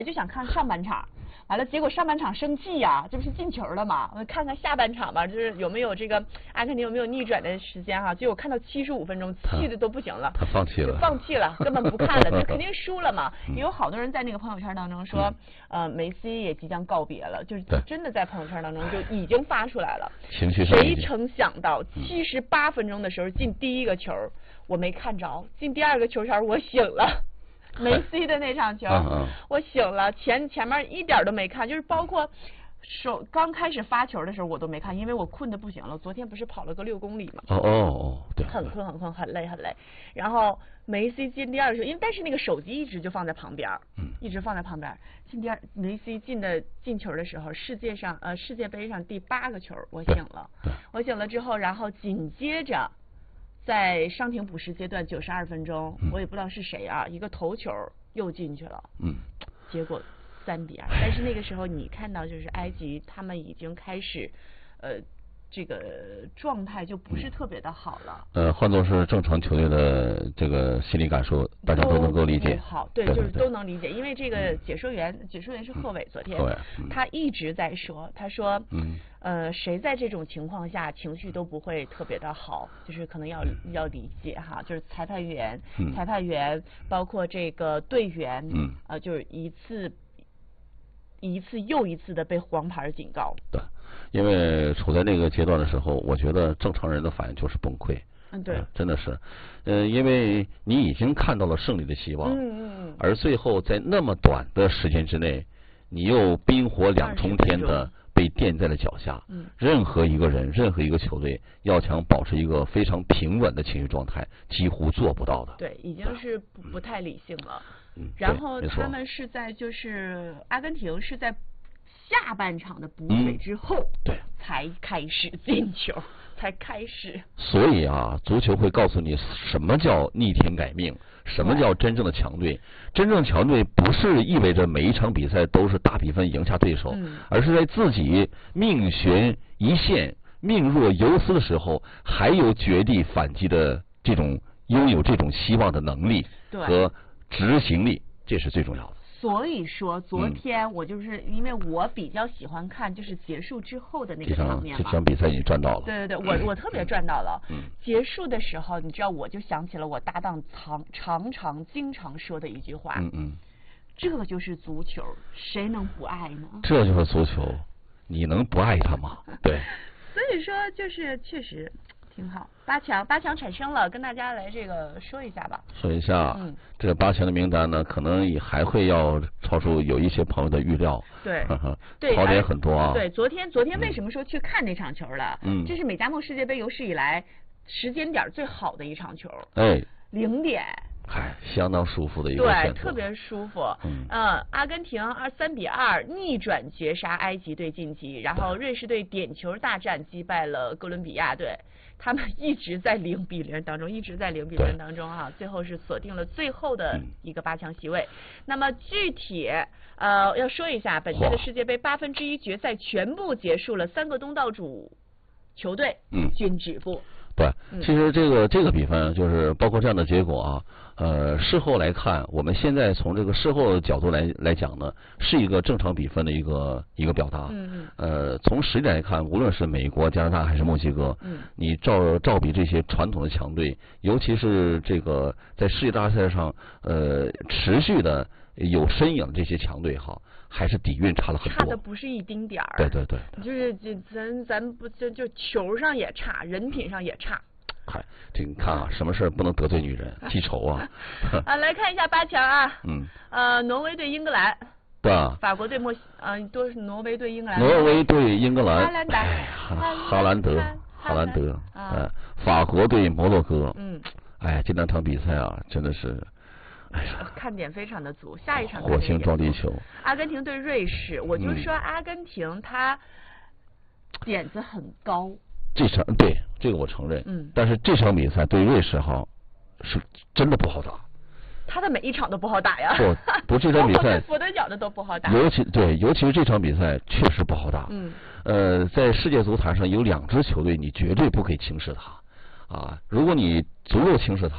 就想看上半场，完了结果上半场生气呀，这不是进球了吗？我看看下半场吧，就是有没有这个阿根廷有没有逆转的时间哈？结果看到75分钟，气的都不行了， 他放弃了， 放弃了，根本不看了，这肯定输了嘛。也有好多人在那个朋友圈当中说，梅西也即将告别了，就是真的在朋友圈当中就已经发出来了。 情绪上谁成想到78分钟的时候进第一个球，我没看着，进第二个球前我醒了。梅西的那场球，我醒了，前面一点都没看，就是包括刚开始发球的时候我都没看，因为我困得不行了。昨天不是跑了个6公里嘛？ 对， 很困，很累。然后梅西进第二个球，但是那个手机一直就放在旁边，一直放在旁边。梅西进球的时候，世界杯上第8个球，我醒了。我醒了之后，然后紧接着。在伤停补时阶段92分钟，我也不知道是谁啊，一个头球又进去了，结果3-2。但是那个时候你看到就是埃及他们已经开始，这个状态就不是特别的好了。 换作是正常球队的这个心理感受，大家都能够理解。 好，对，就是都能理解，因为这个解说员是贺炜，昨天他一直在说，他说，谁在这种情况下情绪都不会特别的好，就是可能要理解哈，就是裁判员包括这个队员，就是一次又一次的被黄牌警告。 对，因为处在那个阶段的时候，我觉得正常人的反应就是崩溃。 对， 真的是，因为你已经看到了胜利的希望，而最后在那么短的时间之内，你又冰火两重天的被垫在了脚下。任何一个人，任何一个球队要想保持一个非常平稳的情绪状态，几乎做不到的。 对，已经是不太理性了。然后他们是在就是阿根廷是在下半场的补水之后，才开始进球，才开始。 所以啊，足球会告诉你什么叫逆天改命，什么叫真正的强队。真正强队不是意味着每一场比赛都是大比分赢下对手，而是在自己命悬一线、命若游丝的时候，还有绝地反击的这种拥有这种希望的能力和执行力，这是最重要的。 所以说，昨天我就是因为我比较喜欢看就是结束之后的那个场面嘛。 这场比赛你赚到了。 对，我特别赚到了。结束的时候，你知道，我就想起了我搭档经常说的一句话。这就是足球，谁能不爱呢？ 这就是足球，你能不爱它吗？对。 所以说，就是确实。挺好，八强产生了，跟大家来这个说一下吧。 说一下，这个8强的名单呢，可能也还会要超出有一些朋友的预料。 对， 槽点很多啊。 对，昨天为什么说去看这场球了？这是美加墨世界杯有史以来时间点最好的一场球。0点。 相当舒服的一个选择， 对，特别舒服。阿根廷3-2逆转绝杀埃及队晋级，然后瑞士队点球大战击败了哥伦比亚队。他们一直在0-0当中，最后是锁定了最后的一个8强席位。那么具体要说一下，本届的世界杯1/8决赛全部结束了，3个东道主球队均止步。 对，其实这个比分就是包括这样的结果啊，事后来看，我们现在从这个事后的角度来讲呢，是一个正常比分的一个表达。从实力来看，无论是美国、加拿大还是墨西哥，你照比这些传统的强队，尤其是这个在世界大赛上持续的有身影的这些强队还是底蕴差了很多， 差的不是一丁点儿。 对， 就是咱不就球上也差，人品上也差。 这你看啊，什么事不能得罪女人，记仇啊！ 来看一下8强啊。挪威对英格兰。 对啊。 法国对都是挪威对英格兰。 挪威对英格兰。 哈兰德。 法国对摩洛哥。这两场比赛啊，真的是。 看点非常的足，下一场火星撞地球。 阿根廷对瑞士，我就说阿根廷他点子很高。 对这个我承认，但是这场比赛对瑞士是真的不好打。 他的每一场都不好打呀。 不这场比赛佛得角的都不好打。 尤其是这场比赛确实不好打。在世界足坛上有2支球队，你绝对不可以轻视他啊！如果你足够轻视他，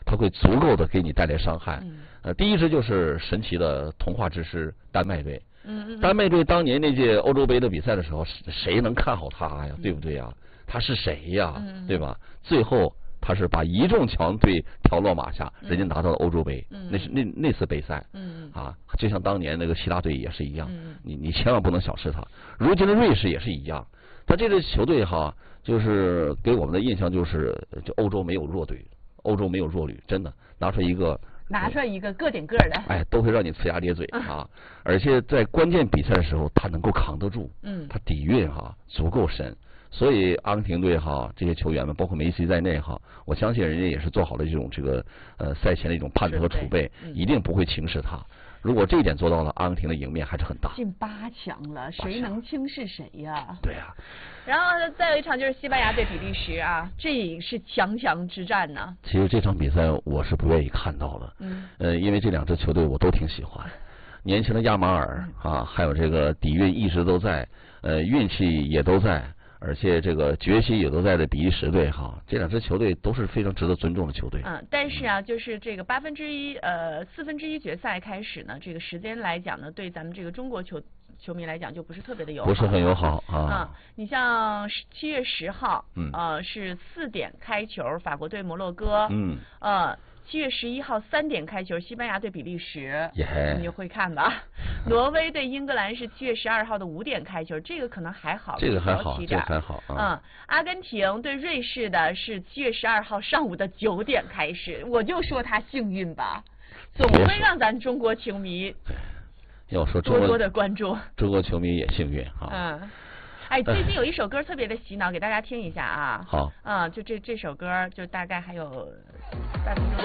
它会足够的给你带来伤害。第一支就是神奇的童话之师丹麦队。丹麦队当年那届欧洲杯的比赛的时候，谁能看好他呀？对不对呀？他是谁呀？对吧？最后他是把一众强队挑落马下，人家拿到了欧洲杯。那是那次杯赛。就像当年那个希腊队也是一样。你千万不能小视他。如今的瑞士也是一样。他这支球队哈，就是给我们的印象就欧洲没有弱队，欧洲没有弱旅，真的拿出一个个顶个的， 哎，都会让你呲牙咧嘴啊！而且在关键比赛的时候，他能够扛得住，他底蕴足够深，所以阿根廷队这些球员们，包括梅西在内我相信人家也是做好了这个赛前的一种判断和储备，一定不会轻视他。如果这一点做到了，阿根廷的赢面还是很大。 进8强了，谁能轻视谁呀？ 对呀。 然后再有一场就是西班牙对比利时啊，这也是强之战呢。 其实这场比赛我是不愿意看到的，因为这两支球队我都挺喜欢，年轻的亚马尔还有这个底蕴一直都在，运气也都在。而且这个决心也都在的比利时队这两支球队都是非常值得尊重的球队。 但是就是这个1/4决赛开始呢，这个时间来讲呢，对咱们这个中国球迷来讲就不是特别的友好， 不是很友好你像7月10号，是4点开球，法国对摩洛哥，7月11号3点开球，西班牙对比利时，你就会看吧。挪威对英格兰是7月12号的5点开球，这个可能还好， 这个还好，这个还好阿根廷对瑞士的是7月12号上午的9点开始，我就说他幸运吧，总会让咱中国球迷要说多的关注， 中国球迷也幸运最近有一首歌特别的洗脑，给大家听一下啊。 好。 就这首歌，就大概还有半分钟。